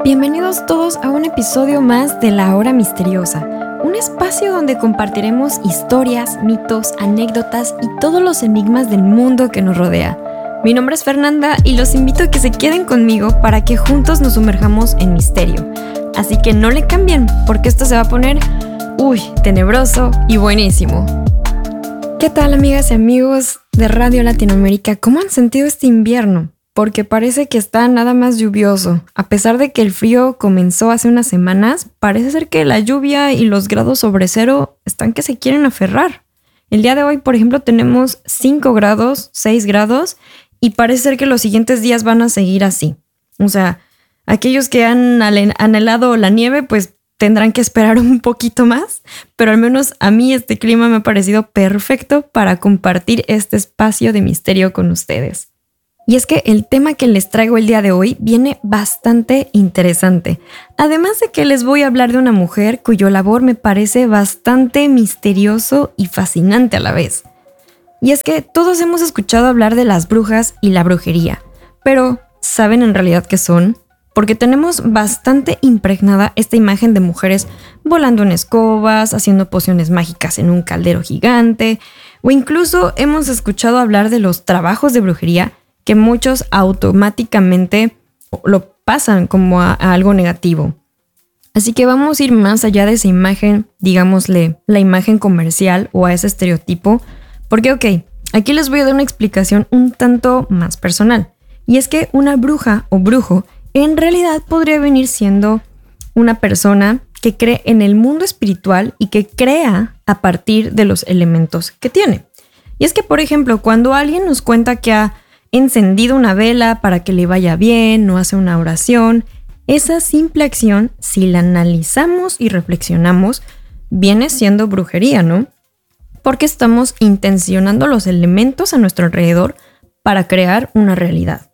Bienvenidos todos a un episodio más de La Hora Misteriosa, un espacio donde compartiremos historias, mitos, anécdotas y todos los enigmas del mundo que nos rodea. Mi nombre es Fernanda y los invito a que se queden conmigo para que juntos nos sumerjamos en misterio. Así que no le cambien, porque esto se va a poner, tenebroso y buenísimo. ¿Qué tal, amigas y amigos de Radio Latinoamérica? ¿Cómo han sentido este invierno? Porque parece que está nada más lluvioso. A pesar de que el frío comenzó hace unas semanas, parece ser que la lluvia y los grados sobre cero están que se quieren aferrar. El día de hoy, por ejemplo, tenemos 5 grados, 6 grados y parece ser que los siguientes días van a seguir así. O sea, aquellos que han anhelado la nieve, pues tendrán que esperar un poquito más, pero al menos a mí este clima me ha parecido perfecto para compartir este espacio de misterio con ustedes. Y es que el tema que les traigo el día de hoy viene bastante interesante. Además de que les voy a hablar de una mujer cuyo labor me parece bastante misterioso y fascinante a la vez. Y es que todos hemos escuchado hablar de las brujas y la brujería, pero ¿saben en realidad qué son? Porque tenemos bastante impregnada esta imagen de mujeres volando en escobas, haciendo pociones mágicas en un caldero gigante, o incluso hemos escuchado hablar de los trabajos de brujería que muchos automáticamente lo pasan como a algo negativo. Así que vamos a ir más allá de esa imagen, digámosle, la imagen comercial o a ese estereotipo, porque aquí les voy a dar una explicación un tanto más personal. Y es que una bruja o brujo en realidad podría venir siendo una persona que cree en el mundo espiritual y que crea a partir de los elementos que tiene. Y es que, por ejemplo, cuando alguien nos cuenta que ha encendido una vela para que le vaya bien o hace una oración, esa simple acción, si la analizamos y reflexionamos, viene siendo brujería, ¿no? Porque estamos intencionando los elementos a nuestro alrededor para crear una realidad.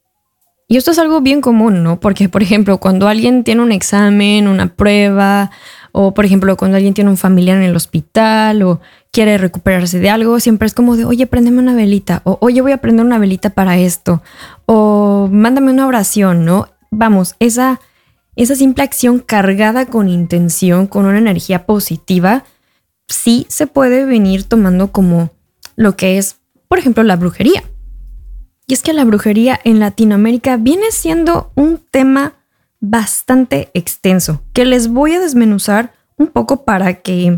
Y esto es algo bien común, ¿no? Porque, por ejemplo, cuando alguien tiene un examen, una prueba, o por ejemplo, cuando alguien tiene un familiar en el hospital o quiere recuperarse de algo, siempre es como de, oye, préndeme una velita, o oye, voy a prender una velita para esto, o mándame una oración, ¿no? Vamos, esa simple acción cargada con intención, con una energía positiva, sí se puede venir tomando como lo que es, por ejemplo, la brujería. Y es que la brujería en Latinoamérica viene siendo un tema bastante extenso, que les voy a desmenuzar un poco para que,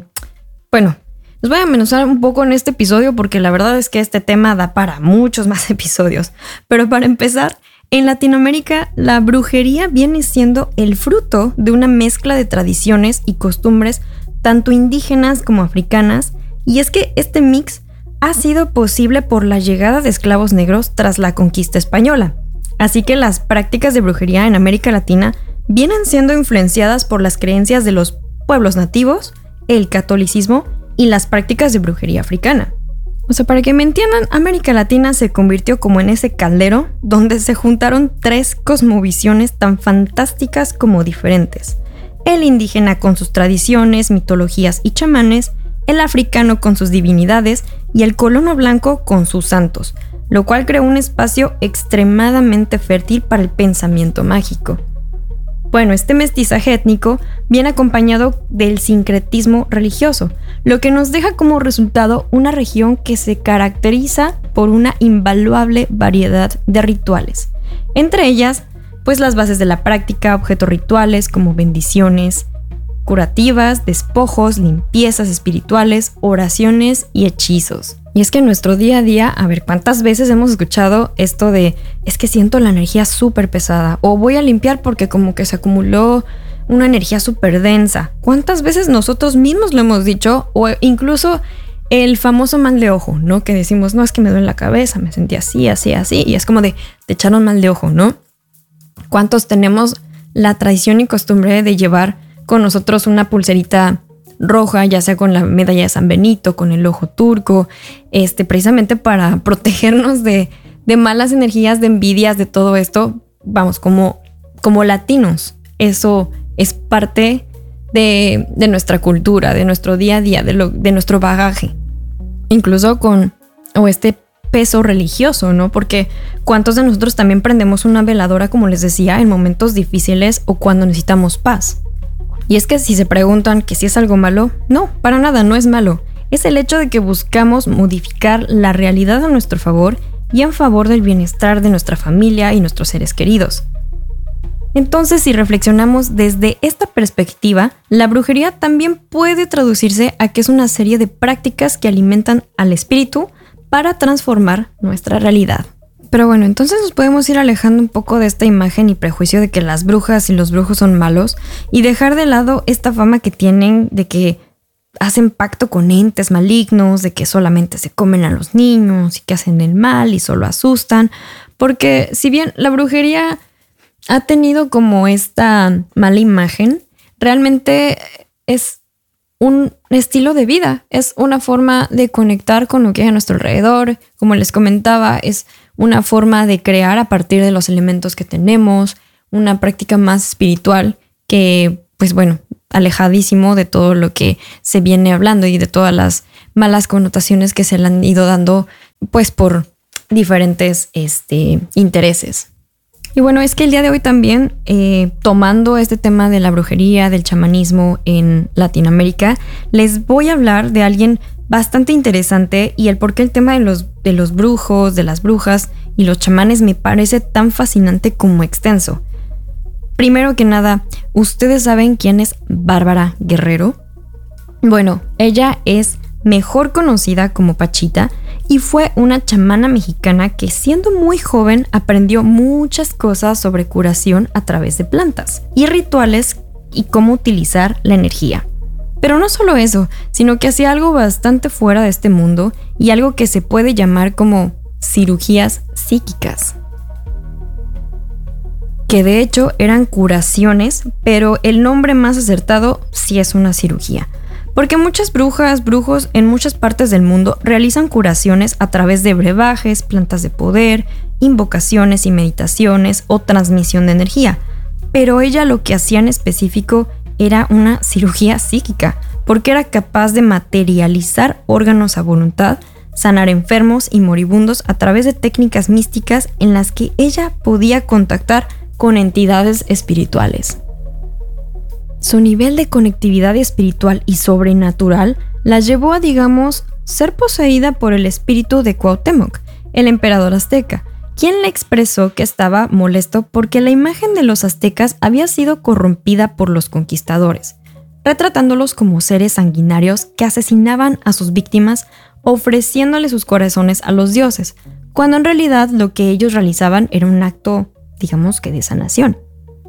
les voy a desmenuzar un poco en este episodio porque la verdad es que este tema da para muchos más episodios. Pero para empezar, en Latinoamérica la brujería viene siendo el fruto de una mezcla de tradiciones y costumbres tanto indígenas como africanas, y es que este mix ha sido posible por la llegada de esclavos negros tras la conquista española. Así que las prácticas de brujería en América Latina vienen siendo influenciadas por las creencias de los pueblos nativos, el catolicismo y las prácticas de brujería africana. O sea, para que me entiendan, América Latina se convirtió como en ese caldero donde se juntaron 3 cosmovisiones tan fantásticas como diferentes. El indígena con sus tradiciones, mitologías y chamanes, el africano con sus divinidades y el colono blanco con sus santos, lo cual creó un espacio extremadamente fértil para el pensamiento mágico. Bueno, este mestizaje étnico viene acompañado del sincretismo religioso, lo que nos deja como resultado una región que se caracteriza por una invaluable variedad de rituales. Entre ellas, pues las bases de la práctica, objetos rituales como bendiciones, curativas, despojos, limpiezas espirituales, oraciones y hechizos. Y es que en nuestro día a día, a ver, ¿cuántas veces hemos escuchado esto de es que siento la energía súper pesada? O voy a limpiar porque como que se acumuló una energía súper densa. ¿Cuántas veces nosotros mismos lo hemos dicho? O incluso el famoso mal de ojo, ¿no? Que decimos, no, es que me duele la cabeza, me sentí así, así, así. Y es como de, te echaron mal de ojo, ¿no? ¿Cuántos tenemos la tradición y costumbre de llevar con nosotros una pulserita roja, ya sea con la medalla de San Benito, con el ojo turco, precisamente para protegernos de malas energías, de envidias, de todo esto? Vamos, como latinos, eso es parte de nuestra cultura, de nuestro día a día, de nuestro bagaje. Incluso peso religioso, ¿no? Porque ¿cuántos de nosotros también prendemos una veladora, como les decía, en momentos difíciles o cuando necesitamos paz? Y es que si se preguntan que si es algo malo, no, para nada, no es malo. Es el hecho de que buscamos modificar la realidad a nuestro favor y en favor del bienestar de nuestra familia y nuestros seres queridos. Entonces, si reflexionamos desde esta perspectiva, la brujería también puede traducirse a que es una serie de prácticas que alimentan al espíritu para transformar nuestra realidad. Pero bueno, entonces nos podemos ir alejando un poco de esta imagen y prejuicio de que las brujas y los brujos son malos y dejar de lado esta fama que tienen de que hacen pacto con entes malignos, de que solamente se comen a los niños y que hacen el mal y solo asustan, porque si bien la brujería ha tenido como esta mala imagen, realmente es un estilo de vida, es una forma de conectar con lo que hay a nuestro alrededor. Como les comentaba, es una forma de crear a partir de los elementos que tenemos, una práctica más espiritual que, pues bueno, alejadísimo de todo lo que se viene hablando y de todas las malas connotaciones que se le han ido dando, pues por diferentes intereses. Y bueno, es que el día de hoy también, tomando este tema de la brujería, del chamanismo en Latinoamérica, les voy a hablar de alguien bastante interesante y el por qué el tema de los brujos, de las brujas y los chamanes me parece tan fascinante como extenso. Primero que nada, ¿ustedes saben quién es Bárbara Guerrero? Bueno, ella es mejor conocida como Pachita y fue una chamana mexicana que siendo muy joven aprendió muchas cosas sobre curación a través de plantas y rituales y cómo utilizar la energía. Pero no solo eso, sino que hacía algo bastante fuera de este mundo y algo que se puede llamar como cirugías psíquicas. Que de hecho eran curaciones, pero el nombre más acertado sí es una cirugía. Porque muchas brujas, brujos en muchas partes del mundo realizan curaciones a través de brebajes, plantas de poder, invocaciones y meditaciones o transmisión de energía. Pero ella lo que hacía en específico era una cirugía psíquica, porque era capaz de materializar órganos a voluntad, sanar enfermos y moribundos a través de técnicas místicas en las que ella podía contactar con entidades espirituales. Su nivel de conectividad espiritual y sobrenatural la llevó a, digamos, ser poseída por el espíritu de Cuauhtémoc, el emperador azteca, quien le expresó que estaba molesto porque la imagen de los aztecas había sido corrompida por los conquistadores, retratándolos como seres sanguinarios que asesinaban a sus víctimas ofreciéndole sus corazones a los dioses, cuando en realidad lo que ellos realizaban era un acto, digamos que de sanación.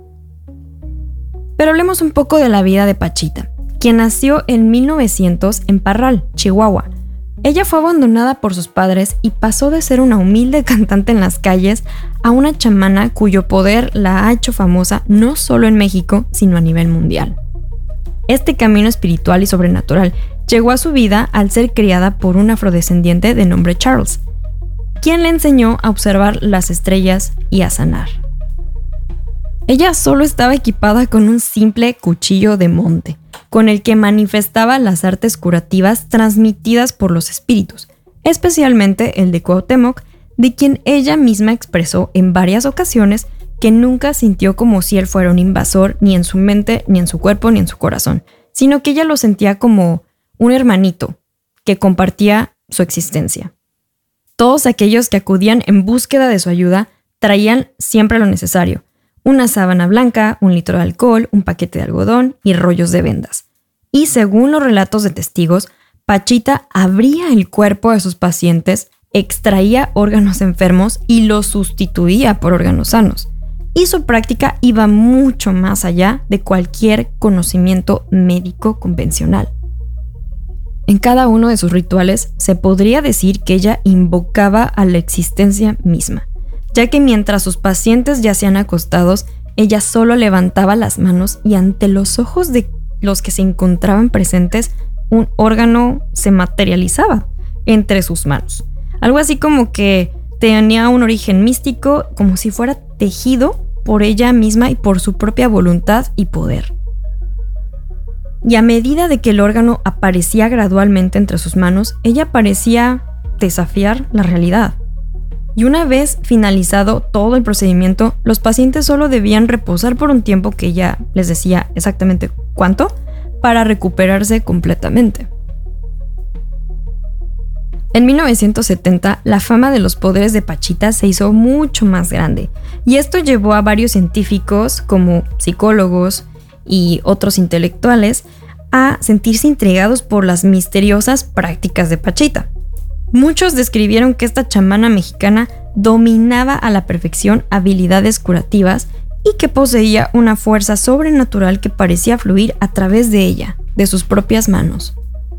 Pero hablemos un poco de la vida de Pachita, quien nació en 1900 en Parral, Chihuahua. Ella fue abandonada por sus padres y pasó de ser una humilde cantante en las calles a una chamana cuyo poder la ha hecho famosa no solo en México, sino a nivel mundial. Este camino espiritual y sobrenatural llegó a su vida al ser criada por un afrodescendiente de nombre Charles, quien le enseñó a observar las estrellas y a sanar. Ella solo estaba equipada con un simple cuchillo de monte, con el que manifestaba las artes curativas transmitidas por los espíritus, especialmente el de Cuauhtémoc, de quien ella misma expresó en varias ocasiones que nunca sintió como si él fuera un invasor ni en su mente, ni en su cuerpo, ni en su corazón, sino que ella lo sentía como un hermanito que compartía su existencia. Todos aquellos que acudían en búsqueda de su ayuda traían siempre lo necesario: una sábana blanca, un litro de alcohol, un paquete de algodón y rollos de vendas. Y según los relatos de testigos, Pachita abría el cuerpo de sus pacientes, extraía órganos enfermos y los sustituía por órganos sanos. Y su práctica iba mucho más allá de cualquier conocimiento médico convencional. En cada uno de sus rituales se podría decir que ella invocaba a la existencia misma, ya que mientras sus pacientes yacían acostados, ella solo levantaba las manos y ante los ojos de los que se encontraban presentes, un órgano se materializaba entre sus manos. Algo así como que tenía un origen místico, como si fuera tejido por ella misma y por su propia voluntad y poder. Y a medida de que el órgano aparecía gradualmente entre sus manos, ella parecía desafiar la realidad. Y una vez finalizado todo el procedimiento, los pacientes solo debían reposar por un tiempo que ella les decía exactamente cuánto para recuperarse completamente. En 1970, la fama de los poderes de Pachita se hizo mucho más grande, y esto llevó a varios científicos, como psicólogos y otros intelectuales, a sentirse intrigados por las misteriosas prácticas de Pachita. Muchos describieron que esta chamana mexicana dominaba a la perfección habilidades curativas y que poseía una fuerza sobrenatural que parecía fluir a través de ella, de sus propias manos.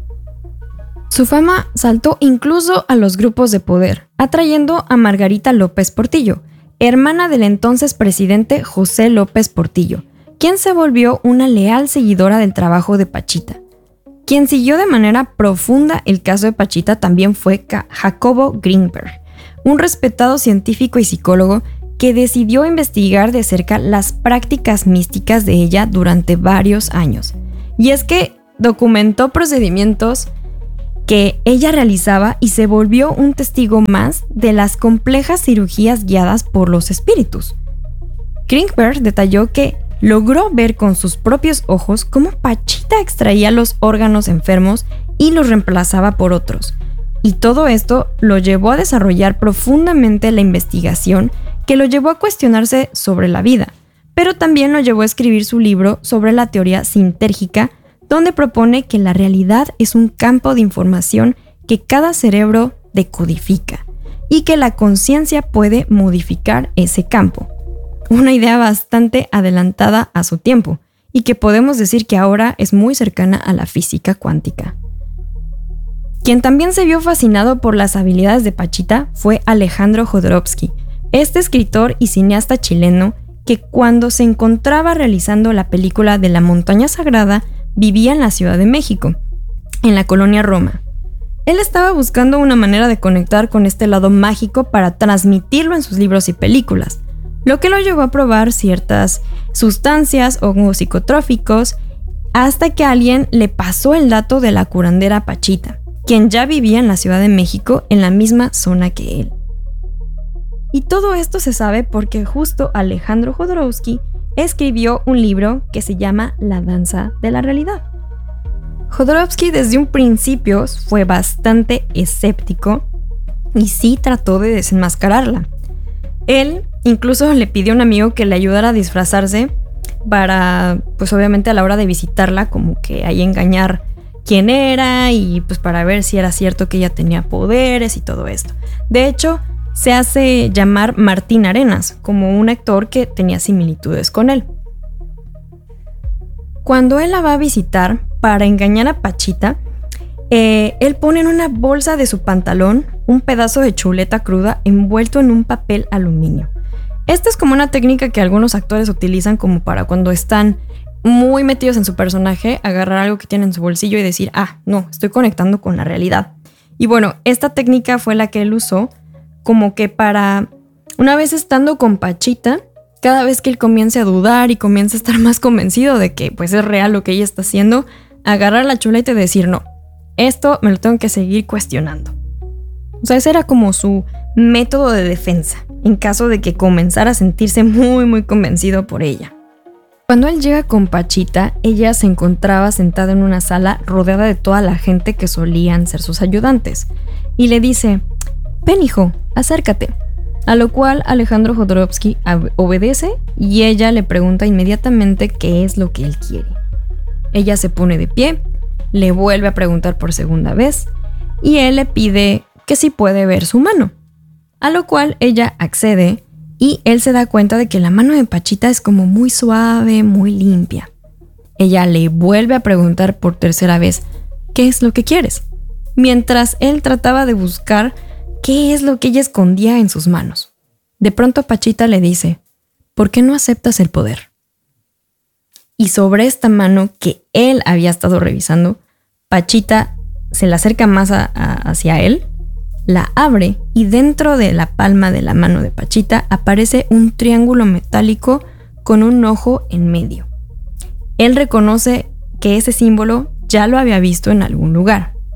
Su fama saltó incluso a los grupos de poder, atrayendo a Margarita López Portillo, hermana del entonces presidente José López Portillo, quien se volvió una leal seguidora del trabajo de Pachita. Quien siguió de manera profunda el caso de Pachita también fue Jacobo Greenberg, un respetado científico y psicólogo que decidió investigar de cerca las prácticas místicas de ella durante varios años. Y es que documentó procedimientos que ella realizaba y se volvió un testigo más de las complejas cirugías guiadas por los espíritus. Greenberg detalló que logró ver con sus propios ojos cómo Pachita extraía los órganos enfermos y los reemplazaba por otros. Y todo esto lo llevó a desarrollar profundamente la investigación, que lo llevó a cuestionarse sobre la vida, pero también lo llevó a escribir su libro sobre la teoría sintérgica, donde propone que la realidad es un campo de información que cada cerebro decodifica y que la conciencia puede modificar ese campo. Una idea bastante adelantada a su tiempo y que podemos decir que ahora es muy cercana a la física cuántica. Quien también se vio fascinado por las habilidades de Pachita fue Alejandro Jodorowsky, este escritor y cineasta chileno que cuando se encontraba realizando la película de La Montaña Sagrada vivía en la Ciudad de México, en la colonia Roma. Él estaba buscando una manera de conectar con este lado mágico para transmitirlo en sus libros y películas, lo que lo llevó a probar ciertas sustancias o psicotróficos hasta que alguien le pasó el dato de la curandera Pachita, quien ya vivía en la Ciudad de México en la misma zona que él. Y todo esto se sabe porque justo Alejandro Jodorowsky escribió un libro que se llama La danza de la realidad. Jodorowsky desde un principio fue bastante escéptico y sí trató de desenmascararla. Él incluso le pidió a un amigo que le ayudara a disfrazarse para, pues obviamente a la hora de visitarla, como que ahí engañar quién era y pues para ver si era cierto que ella tenía poderes y todo esto. De hecho, se hace llamar Martín Arenas, como un actor que tenía similitudes con él. Cuando él la va a visitar para engañar a Pachita, él pone en una bolsa de su pantalón un pedazo de chuleta cruda envuelto en un papel aluminio. Esta es como una técnica que algunos actores utilizan como para cuando están muy metidos en su personaje, agarrar algo que tienen en su bolsillo y decir, no, estoy conectando con la realidad. Y bueno, esta técnica fue la que él usó como que para, una vez estando con Pachita, cada vez que él comience a dudar y comience a estar más convencido de que pues es real lo que ella está haciendo, agarrar la chuleta y decir, no, esto me lo tengo que seguir cuestionando. O sea, ese era como su método de defensa, en caso de que comenzara a sentirse muy convencido por ella. Cuando él llega con Pachita, ella se encontraba sentada en una sala rodeada de toda la gente que solían ser sus ayudantes, y le dice, ven hijo, acércate. A lo cual Alejandro Jodorowsky obedece y ella le pregunta inmediatamente qué es lo que él quiere. Ella se pone de pie, le vuelve a preguntar por segunda vez y él le pide que si puede ver su mano. A lo cual ella accede y él se da cuenta de que la mano de Pachita es como muy suave, muy limpia. Ella le vuelve a preguntar por tercera vez, ¿qué es lo que quieres? Mientras él trataba de buscar qué es lo que ella escondía en sus manos. De pronto Pachita le dice, ¿por qué no aceptas el poder? Y sobre esta mano que él había estado revisando, Pachita se le acerca más hacia él, la abre y dentro de la palma de la mano de Pachita aparece un triángulo metálico con un ojo en medio. Él reconoce que ese símbolo ya lo había visto en algún lugar.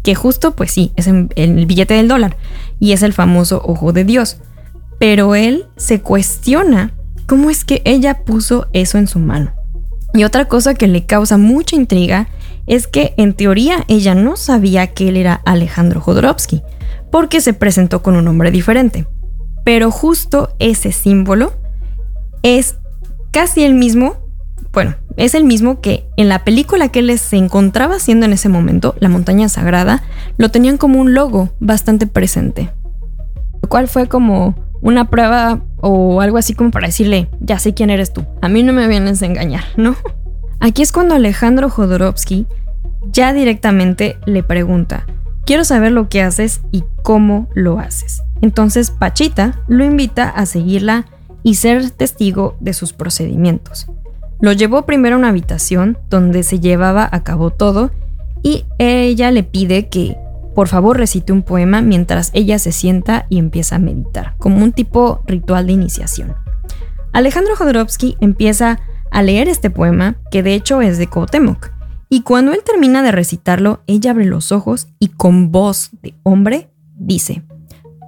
que justo pues sí, es en el billete del dólar y es el famoso ojo de Dios. Pero él se cuestiona cómo es que ella puso eso en su mano. Y otra cosa que le causa mucha intriga es que en teoría ella no sabía que él era Alejandro Jodorowsky, porque se presentó con un nombre diferente. Pero justo ese símbolo es casi el mismo, bueno, es el mismo que en la película que él se encontraba haciendo en ese momento, La Montaña Sagrada, lo tenían como un logo bastante presente. Lo cual fue como una prueba o algo así como para decirle, ya sé quién eres tú, a mí no me vienes a engañar, ¿no? Aquí es cuando Alejandro Jodorowsky ya directamente le pregunta, quiero saber lo que haces y cómo lo haces. Entonces Pachita lo invita a seguirla y ser testigo de sus procedimientos. Lo llevó primero a una habitación donde se llevaba a cabo todo y ella le pide que por favor recite un poema mientras ella se sienta y empieza a meditar, como un tipo ritual de iniciación. Alejandro Jodorowsky empieza a leer este poema, que de hecho es de Cuauhtémoc, y cuando él termina de recitarlo, ella abre los ojos y con voz de hombre dice: